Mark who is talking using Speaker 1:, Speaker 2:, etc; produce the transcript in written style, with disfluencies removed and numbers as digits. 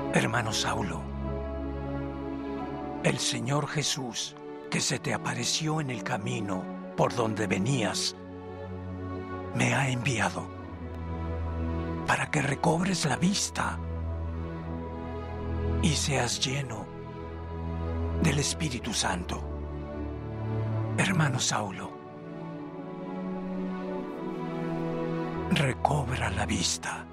Speaker 1: Hermano Saulo, el Señor Jesús, que se te apareció en el camino por donde venías, me ha enviado para que recobres la vista y seas lleno del Espíritu Santo. Hermano Saulo, recobra la vista.